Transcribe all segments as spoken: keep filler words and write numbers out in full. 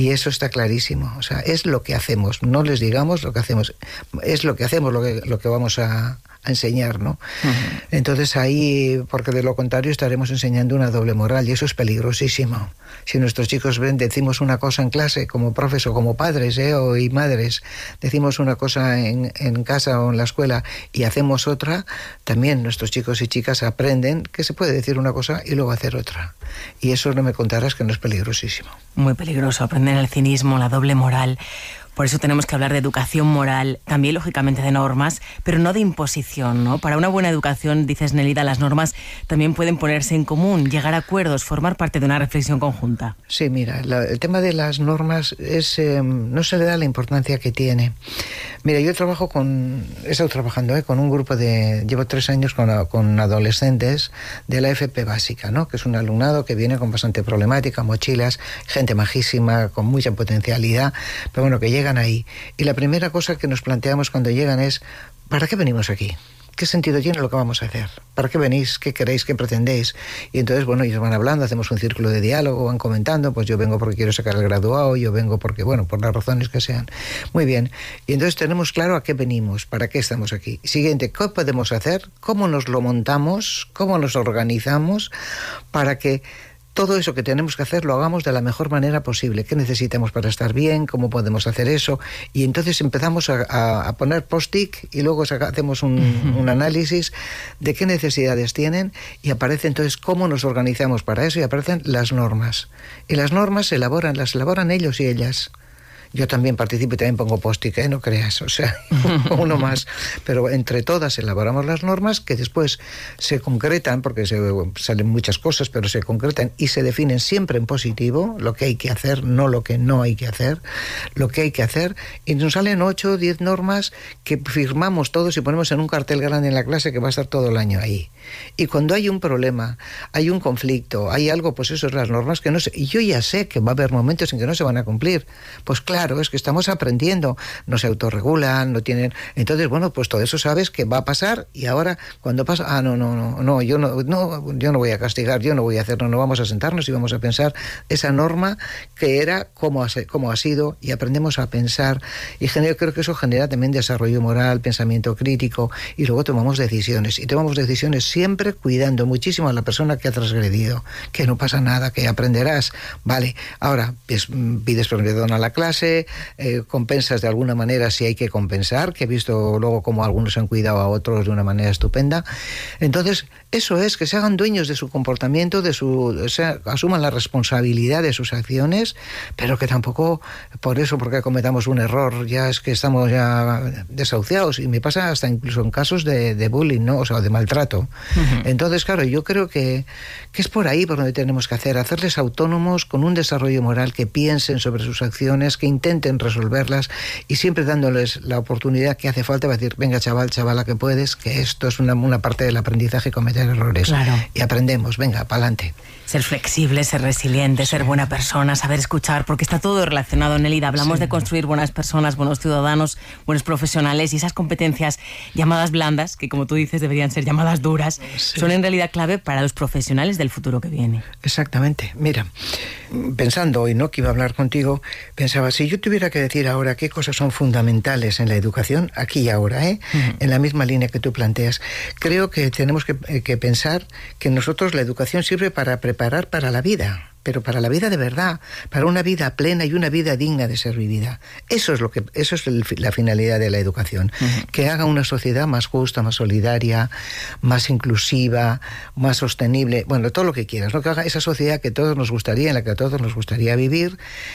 Y eso está clarísimo. O sea, es lo que hacemos. No les digamos lo que hacemos. Es lo que hacemos, lo que, lo que vamos a, a enseñar, ¿no? Uh-huh. Entonces ahí, porque de lo contrario estaremos enseñando una doble moral y eso es peligrosísimo. Si nuestros chicos ven, decimos una cosa en clase como profes o como padres, ¿eh? o y madres, decimos una cosa en, en casa o en la escuela y hacemos otra, también nuestros chicos y chicas aprenden que se puede decir una cosa y luego hacer otra. Y eso no me contarás que no es peligrosísimo. Muy peligroso, aprender el cinismo, la doble moral. Por eso tenemos que hablar de educación moral, también lógicamente de normas, pero no de imposición, ¿no? Para una buena educación, dices Nélida, las normas también pueden ponerse en común, llegar a acuerdos, formar parte de una reflexión conjunta. Sí, mira, la, el tema de las normas es eh, no se le da la importancia que tiene. Mira, yo trabajo con, he estado trabajando eh, con un grupo de, llevo tres años con, con adolescentes de la F P básica, ¿no? Que es un alumnado que viene con bastante problemática, mochilas, gente majísima, con mucha potencialidad, pero bueno, que llega llegan ahí. Y la primera cosa que nos planteamos cuando llegan es, ¿para qué venimos aquí? ¿Qué sentido tiene lo que vamos a hacer? ¿Para qué venís? ¿Qué queréis? ¿Qué pretendéis? Y entonces, bueno, ellos van hablando, hacemos un círculo de diálogo, van comentando, pues yo vengo porque quiero sacar el graduado, yo vengo porque, bueno, por las razones que sean. Muy bien. Y entonces tenemos claro a qué venimos, para qué estamos aquí. Siguiente, ¿qué podemos hacer? ¿Cómo nos lo montamos? ¿Cómo nos organizamos para que todo eso que tenemos que hacer lo hagamos de la mejor manera posible? ¿Qué necesitamos para estar bien? ¿Cómo podemos hacer eso? Y entonces empezamos a, a, a poner post-it y luego hacemos un, un análisis de qué necesidades tienen y aparece entonces cómo nos organizamos para eso y aparecen las normas. Y las normas se elaboran, las elaboran ellos y ellas. Yo también participo y también pongo post-it, ¿eh? No creas, o sea, uno más. Pero entre todas elaboramos las normas que después se concretan, porque se, salen muchas cosas, pero se concretan y se definen siempre en positivo, lo que hay que hacer, no lo que no hay que hacer, lo que hay que hacer, y nos salen ocho o diez normas que firmamos todos y ponemos en un cartel grande en la clase que va a estar todo el año ahí. Y cuando hay un problema, hay un conflicto, hay algo, pues eso es las normas que no sé, y yo ya sé que va a haber momentos en que no se van a cumplir. Pues claro, Claro, es que estamos aprendiendo, no se autorregulan, no tienen... Entonces, bueno, pues todo eso sabes que va a pasar y ahora cuando pasa, ah, no, no, no, no, yo no, no, yo no voy a castigar, yo no voy a hacer, no, no, vamos a sentarnos y vamos a pensar esa norma que era, cómo ha, cómo ha sido y aprendemos a pensar y genera, creo que eso genera también desarrollo moral, pensamiento crítico y luego tomamos decisiones y tomamos decisiones siempre cuidando muchísimo a la persona que ha transgredido, que no pasa nada, que aprenderás, vale, ahora pues, pides perdón a la clase, Eh, compensas de alguna manera si hay que compensar, que he visto luego cómo algunos han cuidado a otros de una manera estupenda. Entonces, eso es, que se hagan dueños de su comportamiento, de su, o sea, asuman la responsabilidad de sus acciones, pero que tampoco, por eso, porque cometamos un error, ya es que estamos ya desahuciados, y me pasa hasta incluso en casos de, de bullying, ¿no? O sea, de maltrato. Uh-huh. Entonces, claro, yo creo que, que es por ahí por donde tenemos que hacer, hacerles autónomos con un desarrollo moral, que piensen sobre sus acciones, que intenten resolverlas y siempre dándoles la oportunidad que hace falta para decir, venga chaval, chavala, que puedes, que esto es una, una parte del aprendizaje, cometer errores. Claro. Y aprendemos, venga, para adelante. Ser flexible, ser resiliente, ser buena persona, saber escuchar, porque está todo relacionado, Nélida. Hablamos sí. de construir buenas personas, buenos ciudadanos, buenos profesionales, y esas competencias llamadas blandas, que como tú dices deberían ser llamadas duras, sí. son en realidad clave para los profesionales del futuro que viene. Exactamente. Mira, pensando hoy, ¿no?, que iba a hablar contigo, pensaba, si yo tuviera que decir ahora qué cosas son fundamentales en la educación, aquí y ahora, ¿eh? Uh-huh. En la misma línea que tú planteas, creo que tenemos que, que pensar que nosotros la educación sirve para preparar para la vida, pero para la vida de verdad, para una vida plena y una vida digna de ser vivida. Eso es lo que, eso es el, la finalidad de la educación, uh-huh. que haga una sociedad más justa, más solidaria, más inclusiva, más sostenible, bueno, todo lo que quieras, ¿no? Que haga esa sociedad que a todos nos gustaría, en la que a todos nos gustaría vivir.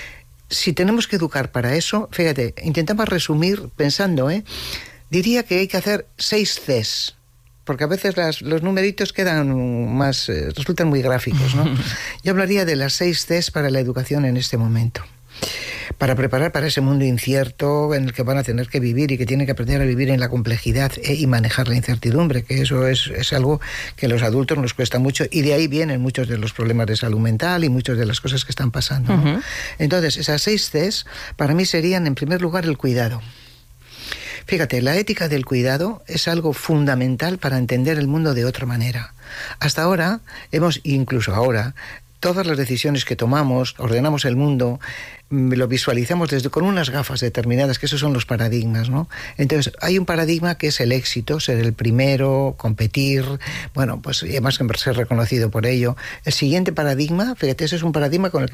Si tenemos que educar para eso, fíjate, intentamos resumir pensando, ¿eh? Diría que hay que hacer seis Cs, porque a veces las, los numeritos quedan más, eh, resultan muy gráficos, ¿no? Yo hablaría de las seis Cs para la educación en este momento, para preparar para ese mundo incierto en el que van a tener que vivir y que tienen que aprender a vivir en la complejidad eh, y manejar la incertidumbre, que eso es, es algo que a los adultos nos cuesta mucho, y de ahí vienen muchos de los problemas de salud mental y muchas de las cosas que están pasando, ¿no? Uh-huh. Entonces, esas seis Cs para mí serían, en primer lugar, el cuidado. Fíjate, la ética del cuidado es algo fundamental para entender el mundo de otra manera. Hasta ahora, hemos, incluso ahora, todas las decisiones que tomamos, ordenamos el mundo, lo visualizamos desde con unas gafas determinadas, que esos son los paradigmas, ¿no? Entonces, hay un paradigma que es el éxito, ser el primero, competir, bueno, pues y además ser reconocido por ello. El siguiente paradigma, fíjate, ese es un paradigma con el